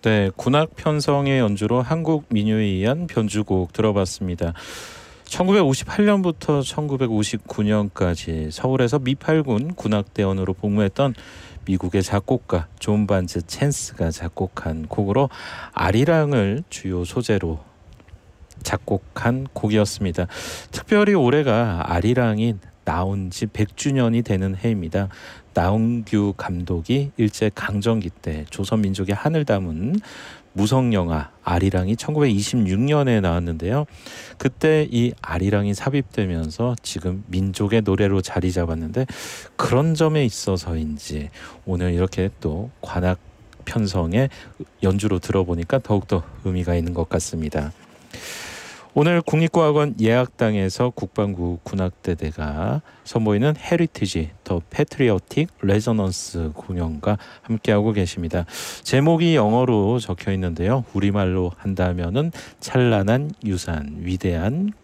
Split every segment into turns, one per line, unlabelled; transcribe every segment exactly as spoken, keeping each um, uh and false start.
네, 군악 편성의 연주로 한국 민요에 의한 변주곡 들어봤습니다. 천구백오십팔 년부터 천구백오십구 년까지 서울에서 미팔군 군악대원으로 복무했던 미국의 작곡가 존 반즈 챈스가 작곡한 곡으로 아리랑을 주요 소재로 작곡한 곡이었습니다. 특별히 올해가 아리랑이 나온 지 백 주년이 되는 해입니다. 나홍규 감독이 일제 강점기 때 조선민족의 한을 담은 무성영화 아리랑이 천구백이십육 년에 나왔는데요. 그때 이 아리랑이 삽입되면서 지금 민족의 노래로 자리 잡았는데 그런 점에 있어서인지 오늘 이렇게 또 관악 편성의 연주로 들어보니까 더욱더 의미가 있는 것 같습니다. 오늘 국립과학원 예악당에서 국방부 군악대대가 선보이는 헤리티지 더 패트리어틱 레저넌스 공연과 함께하고 계십니다. 제목이 영어로 적혀 있는데요. 우리말로 한다면은 찬란한 유산, 위대한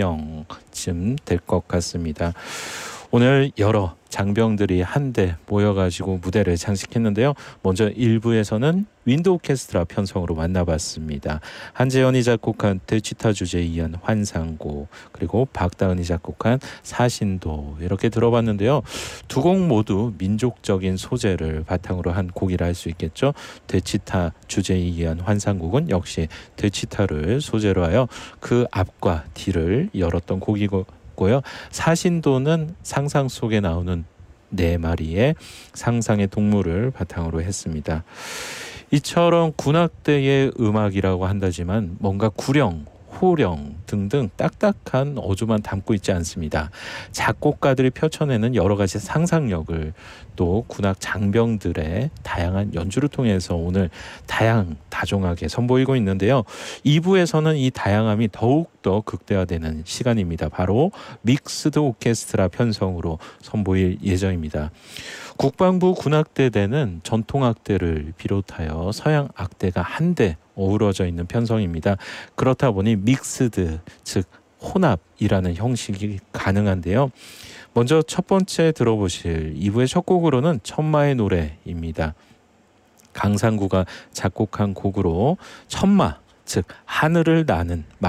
공명쯤 될 것 같습니다. 오늘 여러 장병들이 한데 모여가지고 무대를 장식했는데요. 먼저 일 부에서는 윈드 오케스트라 편성으로 만나봤습니다. 한재현이 작곡한 데치타 주제에 의한 환상곡, 그리고 박다은이 작곡한 사신도 이렇게 들어봤는데요. 두 곡 모두 민족적인 소재를 바탕으로 한 곡이라 할 수 있겠죠. 데치타 주제에 의한 환상곡은 역시 데치타를 소재로 하여 그 앞과 뒤를 열었던 곡이고 고요. 사신도는 상상 속에 나오는 네 마리의 상상의 동물을 바탕으로 했습니다. 이처럼 군악대의 음악이라고 한다지만 뭔가 구령, 호령 등등 딱딱한 어조만 담고 있지 않습니다. 작곡가들이 펼쳐내는 여러 가지 상상력을 또 군악 장병들의 다양한 연주를 통해서 오늘 다양 다종하게 선보이고 있는데요. 이 부에서는 이 다양함이 더욱더 극대화되는 시간입니다. 바로 믹스드 오케스트라 편성으로 선보일 예정입니다. 국방부 군악대대는 전통악대를 비롯하여 서양 악대가 한데 어우러져 있는 편성입니다. 그렇다 보니 믹스드, 즉 혼합이라는 형식이 가능한데요. 먼저 첫 번째 들어보실 이 부의 첫 곡으로는 천마의 노래입니다. 강상구가 작곡한 곡으로 천마, 즉 하늘을 나는